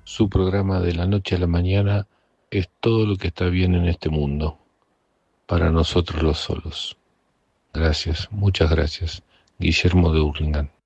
Su programa de la noche a la mañana es todo lo que está bien en este mundo, para nosotros los solos. Gracias, muchas gracias. Guillermo de Hurlingham.